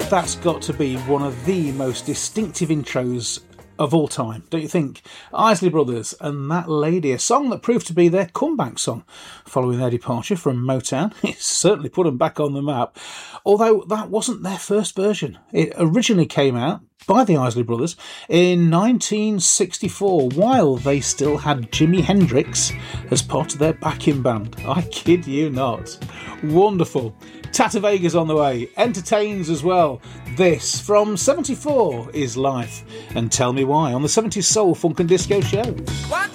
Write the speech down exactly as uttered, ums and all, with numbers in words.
That's got to be one of the most distinctive intros of all time, don't you think? Isley Brothers and That Lady, a song that proved to be their comeback song following their departure from Motown. It certainly put them back on the map, although that wasn't their first version. It originally came out by the Isley Brothers in nineteen sixty-four, while they still had Jimi Hendrix as part of their backing band. I kid you not. Wonderful. Tata Vega's on the way, entertains as well. This, from seventy-four, is Life, and Tell Me Why, on the seventies Soul, Funk and Disco Show. What?